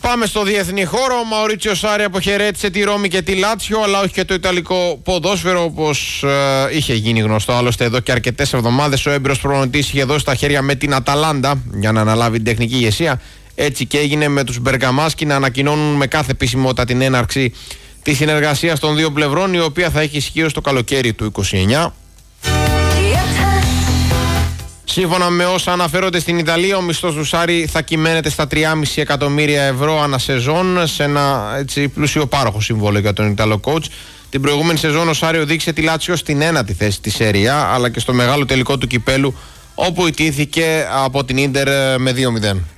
Πάμε στο διεθνή χώρο. Ο Μαουρίτσιο Σάρι αποχαιρέτησε τη Ρώμη και τη Λάτσιο, αλλά όχι και το ιταλικό ποδόσφαιρο, όπως είχε γίνει γνωστό άλλωστε εδώ και αρκετές εβδομάδες. Ο έμπειρος προπονητής είχε δώσει τα χέρια με την Αταλάντα για να αναλάβει την τεχνική ηγεσία. Έτσι και έγινε με τους Μπεργαμάσκι να ανακοινώνουν με κάθε επισημότητα την έναρξη της συνεργασίας των δύο πλευρών, η οποία θα έχει ισχύω το καλοκαίρι του 2029. Σύμφωνα με όσα αναφέρονται στην Ιταλία, ο μισθός του Σάρι θα κυμαίνεται στα 3,5 εκατομμύρια ευρώ ανά σεζόν, σε ένα έτσι πλούσιο πάροχο συμβόλαιο για τον Ιταλό coach. Την προηγούμενη σεζόν ο Σάρι οδήγησε τη Λάτσιο στην 1η θέση της Σέρια, αλλά και στο μεγάλο τελικό του κυπέλου, όπου ιτήθηκε από την Ίντερ με 2-0.